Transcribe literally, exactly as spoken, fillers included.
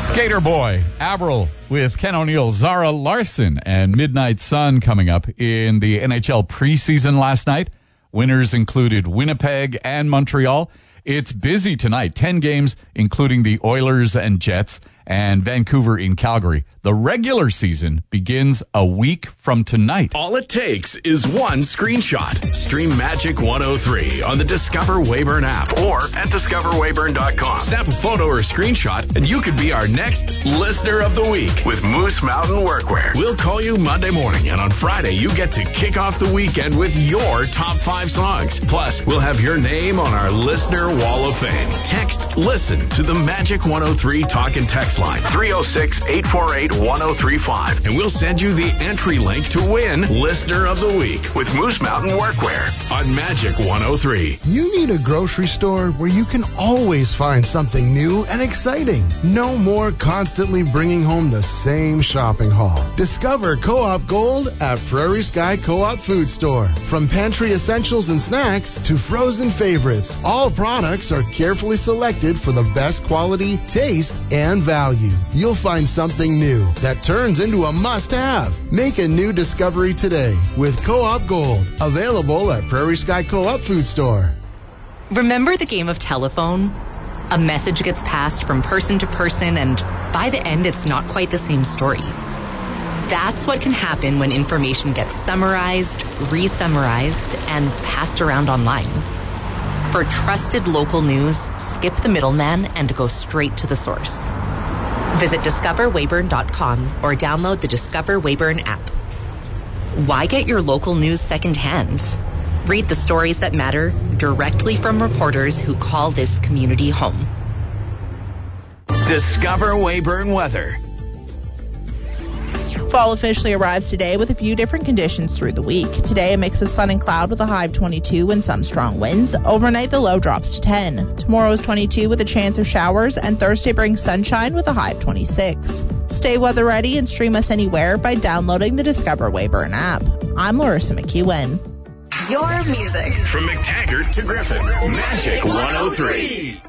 Skater Boy, Avril with Ken O'Neill, Zara Larson, and Midnight Sun coming up in the N H L preseason last night. Winners included Winnipeg and Montreal. It's busy tonight. Ten games, including the Oilers and Jets, and Vancouver in Calgary. The regular season begins a week from tonight. All it takes is one screenshot. Stream Magic one oh three on the Discover Weyburn app or at discover weyburn dot com. Snap a photo or screenshot and you could be our next Listener of the Week with Moose Mountain Workwear. We'll call you Monday morning, and on Friday you get to kick off the weekend with your top five songs. Plus, we'll have your name on our Listener Wall of Fame. Text LISTEN to the Magic one oh three talk and text line three oh six, eight four eight, one oh three five, and we'll send you the entry link to win Listener of the Week with Moose Mountain Workwear on Magic one oh three. You need a grocery store where you can always find something new and exciting. No more constantly bringing home the same shopping haul. Discover Co-op Gold at Prairie Sky Co-op Food Store. From pantry essentials and snacks to frozen favorites, all products are carefully selected for the best quality, taste, and value. You'll find something new that turns into a must-have. Make a new discovery today with Co-op Gold. Available at Prairie Sky Co-op Food Store. Remember the game of telephone? A message gets passed from person to person, and by the end, it's not quite the same story. That's what can happen when information gets summarized, re-summarized, and passed around online. For trusted local news, skip the middleman and go straight to the source. Visit discover weyburn dot com or download the Discover Weyburn app. Why get your local news secondhand? Read the stories that matter directly from reporters who call this community home. Discover Weyburn weather. Fall officially arrives today with a few different conditions through the week. Today, a mix of sun and cloud with a high of twenty-two and some strong winds. Overnight, the low drops to ten. Tomorrow is twenty-two with a chance of showers, and Thursday brings sunshine with a high of twenty-six. Stay weather ready and stream us anywhere by downloading the Discover Weyburn app. I'm Larissa McEwen. Your music. From McTaggart to Griffin, Magic one oh three.